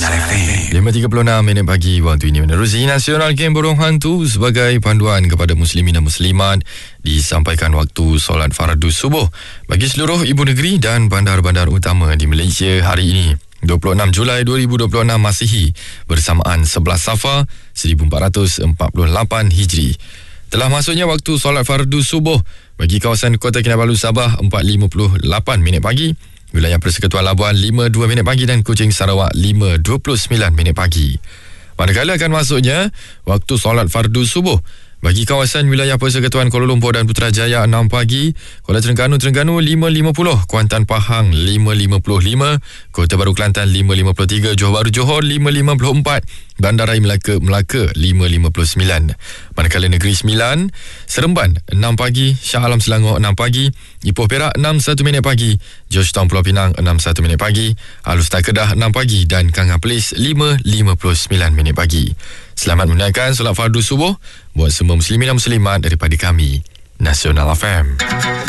Nasional FM. 5.36 pagi waktu ini menerusi Nasional Game Burung Hantu sebagai panduan kepada muslimin dan muslimat disampaikan waktu solat fardu subuh bagi seluruh ibu negeri dan bandar-bandar utama di Malaysia hari ini 26 Julai 2026 Masihi bersamaan 11 Safar 1448 Hijri. Telah masuknya waktu solat fardu subuh bagi kawasan Kota Kinabalu Sabah 4.58 minit pagi, wilayah Persekutuan Labuan 5.2 minit pagi dan Kuching Sarawak 5.29 minit pagi. Manakala akan masuknya waktu solat fardu subuh bagi kawasan wilayah Persekutuan Kuala Lumpur dan Putrajaya 6 pagi, Kuala Terengganu 5.50, Kuantan Pahang 5.55, Kota Baru Kelantan 5.53, Johor Bahru Johor 5.54, Bandaraya Melaka 5.59. Manakala Negeri Sembilan, Seremban 6 pagi, Shah Alam Selangor 6 pagi, Ipoh Perak 6.1 minit pagi, Georgetown Pulau Pinang 6.1 minit pagi, Alustar Kedah 6 pagi dan Kangha Perlis 5.59 minit pagi. Selamat menunaikan solat fardu subuh buat semua muslimin dan muslimat daripada kami, Nasional FM.